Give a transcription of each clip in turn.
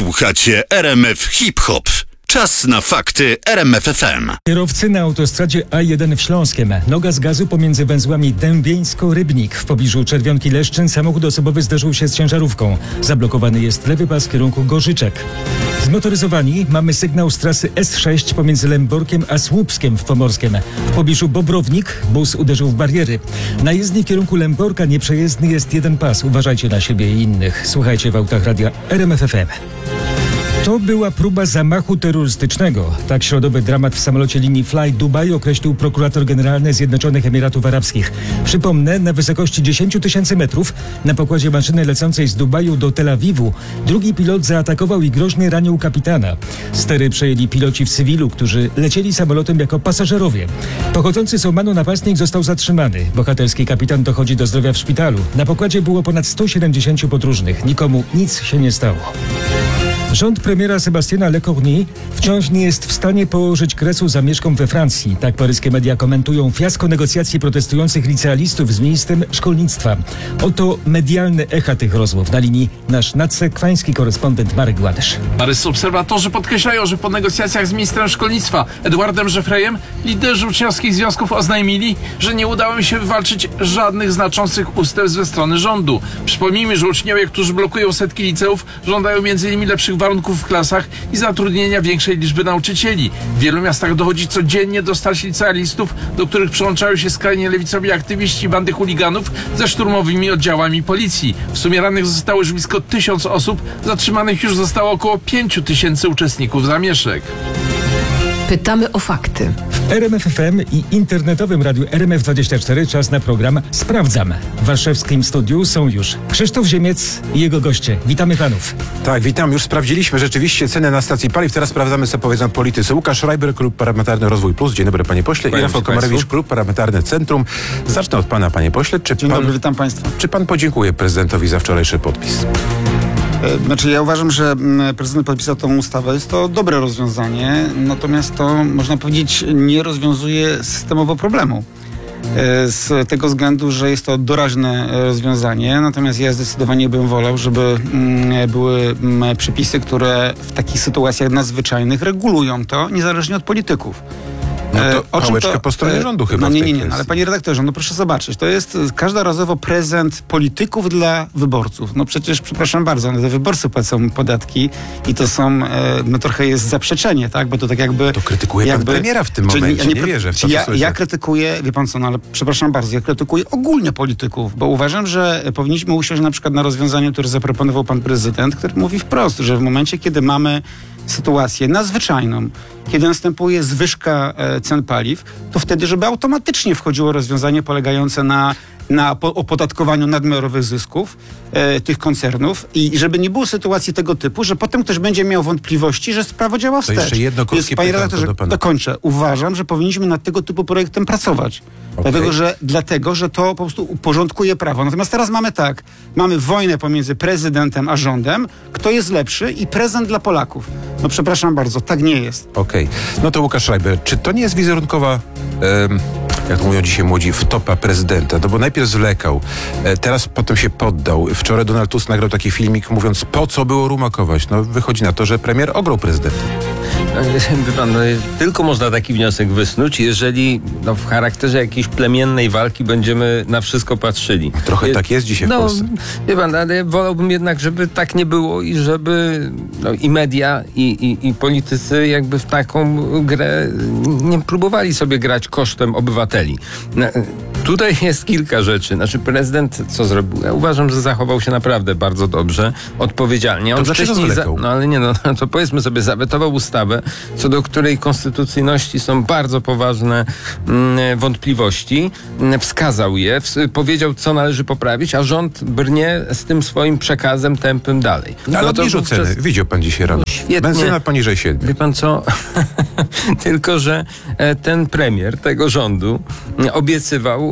Słuchacie RMF Hip Hop. Czas na fakty RMF FM. Kierowcy na autostradzie A1 w Śląskiem. Noga z gazu pomiędzy węzłami Dębieńsko-Rybnik. W pobliżu Czerwionki-Leszczyn samochód osobowy zderzył się z ciężarówką. Zablokowany jest lewy pas w kierunku Gorzyczek. Zmotoryzowani mamy sygnał z trasy S6 pomiędzy Lęborkiem a Słupskiem w Pomorskiem. W pobliżu Bobrownik bus uderzył w bariery. Na jezdni w kierunku Lęborka nieprzejezdny jest jeden pas. Uważajcie na siebie i innych. Słuchajcie w autach radia RMF FM. To była próba zamachu terrorystycznego. Tak środowy dramat w samolocie linii Fly Dubai określił prokurator generalny Zjednoczonych Emiratów Arabskich. Przypomnę, na wysokości 10 000 metrów na pokładzie maszyny lecącej z Dubaju do Tel Awiwu drugi pilot zaatakował i groźnie ranił kapitana. Stery przejęli piloci w cywilu, którzy lecieli samolotem jako pasażerowie. Pochodzący z Omanu napastnik został zatrzymany. Bohaterski kapitan dochodzi do zdrowia w szpitalu. Na pokładzie było ponad 170 podróżnych. Nikomu nic się nie stało. Rząd premiera Sebastiana Lecornu wciąż nie jest w stanie położyć kresu zamieszkom we Francji. Tak paryskie media komentują fiasko negocjacji protestujących licealistów z ministrem szkolnictwa. Oto medialne echa tych rozmów. Na linii nasz nadsekwański korespondent Marek Gładysz. Paryscy obserwatorzy podkreślają, że po negocjacjach z ministrem szkolnictwa Edouardem Geoffreyem liderzy uczniowskich związków oznajmili, że nie udało im się wywalczyć żadnych znaczących ustępstw ze strony rządu. Przypomnijmy, że uczniowie, którzy blokują setki liceów, żądają m.in. lepszych warunków w klasach i zatrudnienia większej liczby nauczycieli. W wielu miastach dochodzi codziennie do starć licealistów, do których przyłączają się skrajnie lewicowi aktywiści i bandy chuliganów ze szturmowymi oddziałami policji. W sumie rannych zostało już blisko 1000 osób, zatrzymanych już zostało około 5000 uczestników zamieszek. Pytamy o fakty. W RMF FM i internetowym radiu RMF24 czas na program Sprawdzam. W warszawskim studiu są już Krzysztof Ziemiec i jego goście. Witamy panów. Tak, witam. Już sprawdziliśmy rzeczywiście cenę na stacji paliw. Teraz sprawdzamy, co powiedzą politycy. Łukasz Schreiber, Klub Parlamentarny Rozwój Plus. Dzień dobry, panie pośle. I Rafał Komarewicz, Klub Parlamentarny Centrum. Zacznę od pana, panie pośle. Dzień dobry, witam państwa. Czy pan podziękuje prezydentowi za wczorajszy podpis? Znaczy, ja uważam, że prezydent podpisał tą ustawę. Jest to dobre rozwiązanie, natomiast to, można powiedzieć, nie rozwiązuje systemowo problemu. Z tego względu, że jest to doraźne rozwiązanie, natomiast ja zdecydowanie bym wolał, żeby były przepisy, które w takich sytuacjach nadzwyczajnych regulują to, niezależnie od polityków. No to pałeczkę po stronie rządu chyba. No nie, ale panie redaktorze, no proszę zobaczyć, to jest każdorazowo prezent polityków dla wyborców. No przecież, przepraszam bardzo, no to wyborcy płacą podatki i to są, no trochę jest zaprzeczenie, tak? Bo to tak jakby... To krytykuje pan premiera w tym momencie, nie wierzę w to, ja krytykuję, wie pan co, no ale przepraszam bardzo, ja krytykuję ogólnie polityków, bo uważam, że powinniśmy usiąść na przykład na rozwiązaniu, które zaproponował pan prezydent, który mówi wprost, że w momencie, kiedy mamy sytuację nadzwyczajną, kiedy następuje zwyżka cen paliw, to wtedy, żeby automatycznie wchodziło rozwiązanie polegające na opodatkowaniu nadmiarowych zysków tych koncernów i żeby nie było sytuacji tego typu, że potem ktoś będzie miał wątporządności, że sprawa działa wstecz. To jeszcze jedno krótkie panie pytanie redaktorze, do pana. dokończę. Uważam, że powinniśmy nad tego typu projektem pracować. Okay. Dlatego, że to po prostu uporządkuje prawo. Natomiast teraz mamy wojnę pomiędzy prezydentem a rządem. Kto jest lepszy i prezent dla Polaków. No przepraszam bardzo, tak nie jest. Okej. No to Łukasz Schreiber, czy to nie jest wizerunkowa... jak to mówią dzisiaj młodzi, wtopa prezydenta, no bo najpierw zwlekał, teraz potem się poddał. Wczoraj Donald Tusk nagrał taki filmik, mówiąc, po co było rumakować? No wychodzi na to, że premier ograł prezydenta. Wie pan, tylko można taki wniosek wysnuć, jeżeli w charakterze jakiejś plemiennej walki będziemy na wszystko patrzyli. Trochę tak jest dzisiaj w Polsce. Wie pan, ale wolałbym jednak, żeby tak nie było i żeby i media, i politycy jakby w taką grę nie próbowali sobie grać kosztem obywateli. Tutaj jest kilka rzeczy. Znaczy prezydent co zrobił? Ja uważam, że zachował się naprawdę bardzo dobrze, odpowiedzialnie. To dlaczego zwlekał? To powiedzmy sobie, zawetował ustawę, co do której konstytucyjności są bardzo poważne wątpliwości. Wskazał je, powiedział, co należy poprawić, a rząd brnie z tym swoim przekazem tępym dalej. No, ale obniżył ceny. Widział pan dzisiaj rano. Świetnie. Benzyna poniżej 7. Wie pan co? Tylko, że ten premier tego rządu obiecywał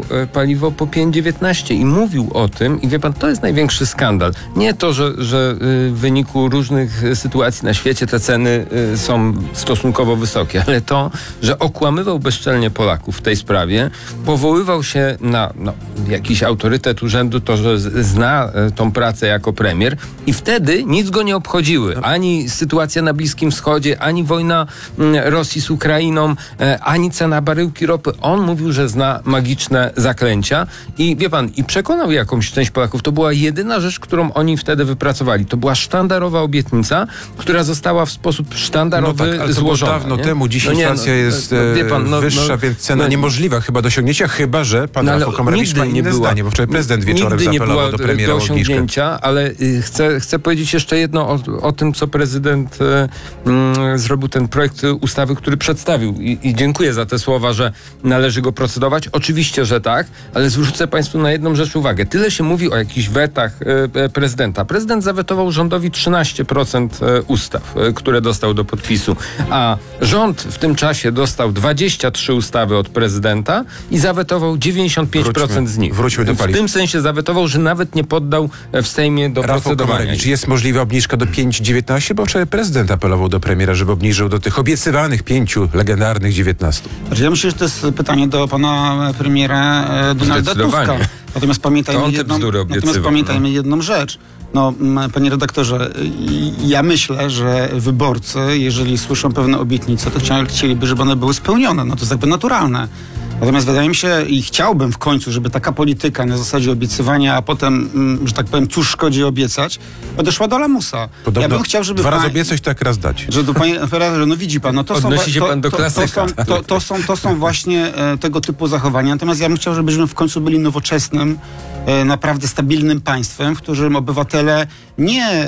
paliwo po 5,19 i mówił o tym i wie pan, to jest największy skandal. Nie to, że w wyniku różnych sytuacji na świecie te ceny są stosunkowo wysokie, ale to, że okłamywał bezczelnie Polaków w tej sprawie, powoływał się na jakiś autorytet urzędu, to, że zna tą pracę jako premier i wtedy nic go nie obchodziły. Ani sytuacja na Bliskim Wschodzie, ani wojna Rosji z Ukrainą, ani cena baryłki ropy. On mówił, że zna magiczne zaklęcia i wie pan, i przekonał jakąś część Polaków. To była jedyna rzecz, którą oni wtedy wypracowali. To była sztandarowa obietnica, która została w sposób sztandarowy ale złożona. To było dawno temu, dziś inflacja jest wyższa, więc cena niemożliwa chyba do osiągnięcia, chyba że pan Rafał Komorowicz ma inne zdanie, bo wczoraj prezydent wieczorem zaapelował do premiera o obniżkę. Osiągnięcia, ale chcę powiedzieć jeszcze jedno o tym, co prezydent zrobił, ten projekt ustawy, który przedstawił i dziękuję za te słowa, że należy go procedować. Oczywiście, że tak, ale zwrócę państwu na jedną rzecz uwagę. Tyle się mówi o jakichś wetach prezydenta. Prezydent zawetował rządowi 13% ustaw, które dostał do podpisu, a rząd w tym czasie dostał 23 ustawy od prezydenta i zawetował 95% z nich. Wróćmy do paliw. W tym sensie zawetował, że nawet nie poddał w Sejmie do procedowania. Czy jest możliwa obniżka do 5,19? Bo wczoraj prezydent apelował do premiera, żeby obniżył do tych obiecywanych 5 legendarnych 19. Ja myślę, że to jest pytanie do pana premiera Donalda Tuska. Natomiast pamiętajmy jedną rzecz. Panie redaktorze, ja myślę, że wyborcy, jeżeli słyszą pewne obietnice, to chcieliby, żeby one były spełnione. To jest jakby naturalne. Natomiast wydaje mi się i chciałbym w końcu, żeby taka polityka na zasadzie obiecywania, a potem, że tak powiem, cóż szkodzi obiecać, odeszła do lamusa. Podobno ja bym chciał, żeby 2 razy obiecać, tak raz dać. Że do panie redaktorze, widzi pan, odnosi się pan do klasyka. To są właśnie tego typu zachowania. Natomiast ja bym chciał, żebyśmy w końcu byli nowoczesnym, naprawdę stabilnym państwem, w którym obywatele nie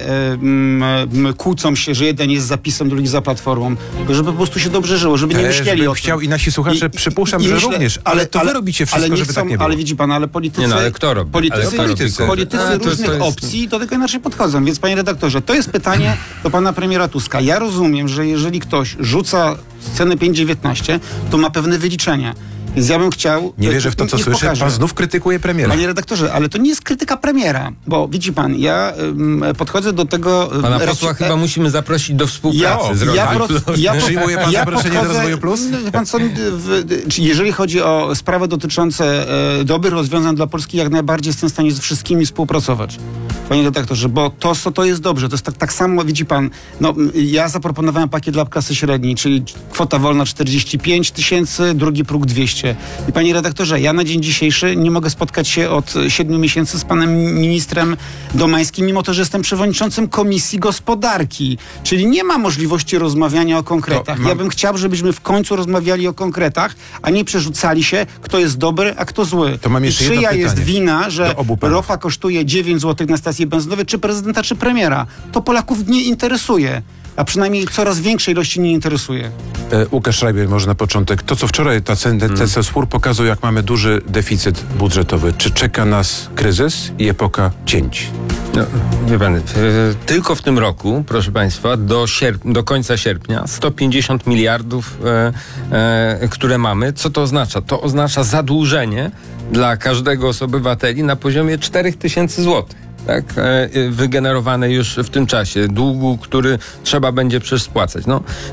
kłócą się, że jeden jest za PiS-em, drugi za Platformą, tylko żeby po prostu się dobrze żyło, żeby nie myśleli o tym. Chciał i nasi słuchacze, przypuszczam, że również, ale to wy robicie wszystko, żeby tak nie było. Ale widzi pan, ale politycy... Nie, ale kto robi? Politycy różnych opcji do tego inaczej podchodzą. Więc panie redaktorze, to jest pytanie do pana premiera Tuska. Ja rozumiem, że jeżeli ktoś rzuca ceny 5,19, to ma pewne wyliczenia. Więc ja bym chciał... Nie wierzę w to, co słyszę. Pan znów krytykuje premiera. Panie redaktorze, ale to nie jest krytyka premiera, bo widzi pan, ja podchodzę do tego... Pana posła chyba musimy zaprosić do współpracy. Przyjmuje pan zaproszenie do Rozwoju Plus? Pan jeżeli chodzi o sprawy dotyczące dobrych rozwiązań dla Polski, jak najbardziej jestem w stanie z wszystkimi współpracować. Panie redaktorze, bo to jest dobrze. To jest tak samo, widzi pan, ja zaproponowałem pakiet dla klasy średniej, czyli kwota wolna 45 000, drugi próg 200. I panie redaktorze, ja na dzień dzisiejszy nie mogę spotkać się od 7 miesięcy z panem ministrem Domańskim, mimo to, że jestem przewodniczącym Komisji Gospodarki. Czyli nie ma możliwości rozmawiania o konkretach. Ja bym chciał, żebyśmy w końcu rozmawiali o konkretach, a nie przerzucali się, kto jest dobry, a kto zły. To mam jeszcze jedno pytanie. Czyja jest wina, że ropa kosztuje 9 zł na stacji benzynowej, czy prezydenta, czy premiera? To Polaków nie interesuje. A przynajmniej coraz większej ilości nie interesuje. Łukasz Schreiber, może na początek. To, co wczoraj ten spór pokazał, jak mamy duży deficyt budżetowy. Czy czeka nas kryzys i epoka cięć? Wie pan, tylko w tym roku, proszę państwa, do końca sierpnia 150 miliardów, które mamy. Co to oznacza? To oznacza zadłużenie dla każdego z obywateli na poziomie 4000 złotych. Tak, wygenerowane już w tym czasie, długu, który trzeba będzie przecież spłacać.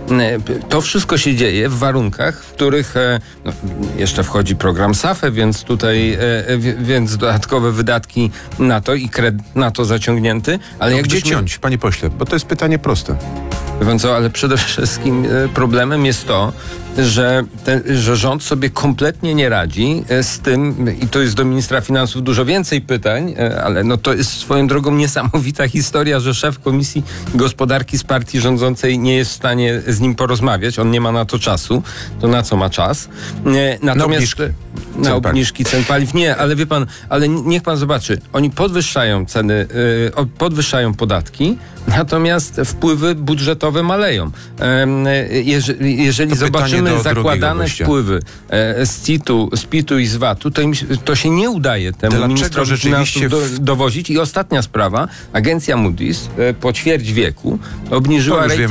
To wszystko się dzieje w warunkach, w których jeszcze wchodzi program SAFE, więc tutaj więc dodatkowe wydatki na to i kredyt na to zaciągnięty. Ale gdzie ciąć, panie pośle? Bo to jest pytanie proste. Wie pan co, ale przede wszystkim problemem jest to, że rząd sobie kompletnie nie radzi z tym, i to jest do ministra finansów dużo więcej pytań, ale to jest swoją drogą niesamowita historia, że szef Komisji Gospodarki z partii rządzącej nie jest w stanie z nim porozmawiać, on nie ma na to czasu, to na co ma czas? Natomiast na obniżki cen paliw. Nie, ale wie pan, ale niech pan zobaczy, oni podwyższają ceny, podwyższają podatki, natomiast wpływy budżetowe maleją. Jeżeli zobaczymy zakładane wpływy z CIT-u, z PIT-u i z VAT-u, to się nie udaje temu ministrowi finansów dowozić. I ostatnia sprawa, agencja Moody's po ćwierć wieku obniżyła rating